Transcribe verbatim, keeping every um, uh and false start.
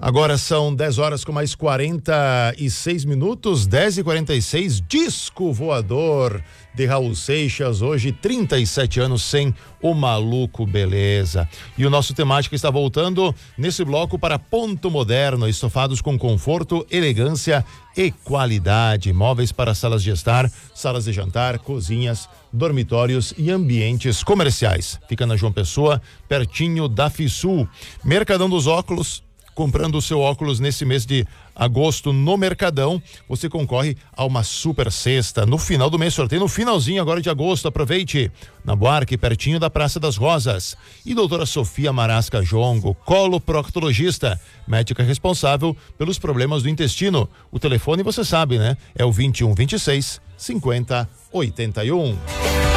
Agora são dez horas com mais quarenta e seis minutos, dez e quarenta e seis, Disco Voador de Raul Seixas, hoje trinta e sete anos sem o maluco, beleza. E o nosso temático está voltando nesse bloco para Ponto Moderno, estofados com conforto, elegância e qualidade, móveis para salas de estar, salas de jantar, cozinhas, dormitórios e ambientes comerciais. Fica na João Pessoa, pertinho da Fisul. Mercadão dos Óculos. Comprando o seu óculos nesse mês de agosto no Mercadão, você concorre a uma super cesta. No final do mês, sorteio no finalzinho agora de agosto, aproveite. Na Buarque, pertinho da Praça das Rosas. E doutora Sofia Marasca Jongo, coloproctologista, médica responsável pelos problemas do intestino. O telefone você sabe, né? É o vinte e um, vinte e seis, cinquenta, oitenta e um.